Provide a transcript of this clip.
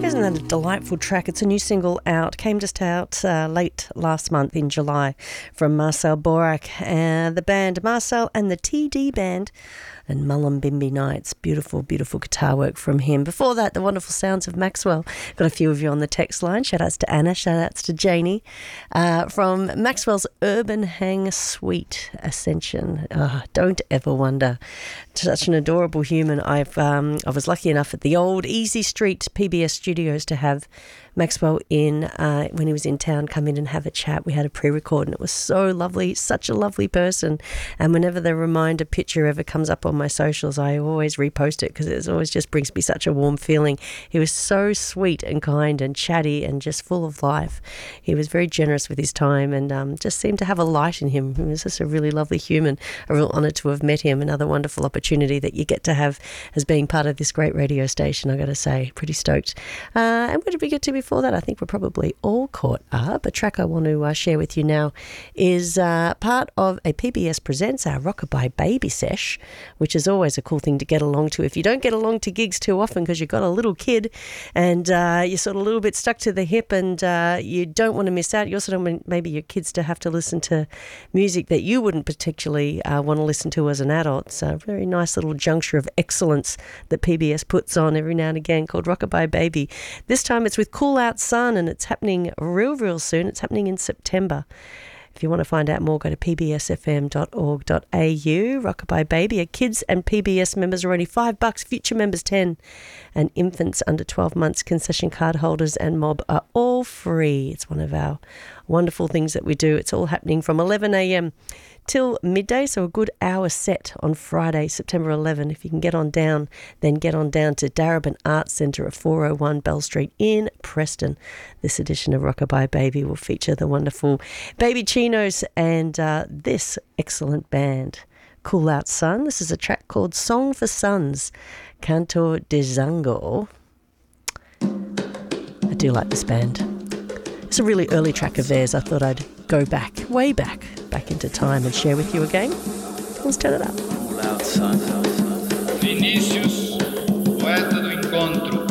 Isn't that a delightful track? It's a new single out, came just out late last month in July from Marcel Borak and the band Marcel and the TD Band and Mullumbimby Nights. Beautiful, beautiful guitar work from him. Before that, the wonderful sounds of Maxwell. Got a few of you on the text line. Shout outs to Anna, shout outs to Janie from Maxwell's Urban Hang Suite Ascension. Don't ever wonder. Such an adorable human. I was lucky enough at the old Easy Street PBS studios to have Maxwell in when he was in town, come in and have a chat. We had a pre-record and it was so lovely, such a lovely person. And whenever the reminder picture ever comes up on my socials, I always repost it because it always just brings me such a warm feeling. He was so sweet and kind and chatty and just full of life. He was very generous with his time and just seemed to have a light in him. He was just a really lovely human. A real honour to have met him. Another wonderful opportunity that you get to have as being part of this great radio station, I got to say. Pretty stoked. And what did we get to before that? I think we're probably all caught up. A track I want to share with you now is part of a PBS Presents, our Rockabye Baby Sesh, which is always a cool thing to get along to. If you don't get along to gigs too often because you've got a little kid and you're sort of a little bit stuck to the hip and you don't want to miss out, you also don't want maybe your kids to have to listen to music that you wouldn't particularly want to listen to as an adult. So a very nice little juncture of excellence that PBS puts on every now and again called Rockabye Baby. This time it's with Cool Out Sun and it's happening real soon. It's happening in September. If you want to find out more, go to pbsfm.org.au. Rockabye Baby. Kids and PBS members are only $5, future members 10, and infants under 12 months, concession card holders and mob are all free. It's one of our wonderful things that we do. It's all happening from 11 a.m. till midday, so a good hour set on Friday, September 11. If you can get on down, then get on down to Darebin Arts Centre at 401 Bell Street in Preston. This edition of Rockabye Baby will feature the wonderful Baby Chinos and this excellent band, Cool Out Sun. This is a track called Song for Sons, Canto de Zango. I do like this band. It's a really early track of theirs. I thought I'd go back, way back into time and share with you again. Let's turn it up. Vinícius, poeta do encontro.